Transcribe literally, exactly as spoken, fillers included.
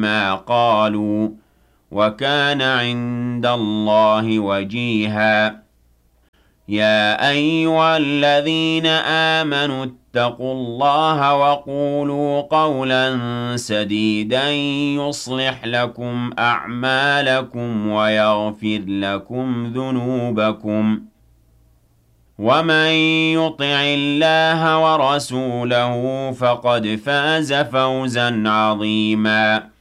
بما قالوا وكان عند الله وجيها يا أيها الذين آمنوا اتقوا الله وقولوا قولا سديدا يصلح لكم أعمالكم ويغفر لكم ذنوبكم ومن يطع الله ورسوله فقد فاز فوزا عظيما